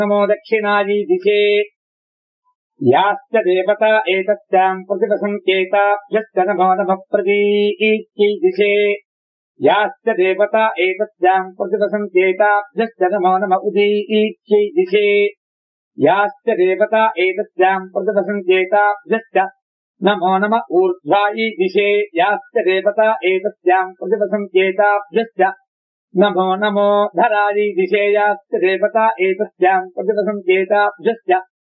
नमो दक्षिणायै दिशे याश्च देवता एतस्याम् प्रतिवसन्त्येताभ्यश्च नमो नमः प्रतीच्यै दिशे याश्च देवता एतस्याम् प्रतिवसन्त्येताभ्यश्च नमो नम उदीच्यै दिशे याश्च देवता एतस्याम् प्रतिवसन्त्येताभ्यश्च नमो नम ऊर्ध्वायै दिशे याश्च देवता एतस्याम् प्रतिवसन्त्येताभ्यश्च नमो नमो धरायै दिशे याश्च देवता एतस्याम् प्रतिवसन्त्येताभ्यश्च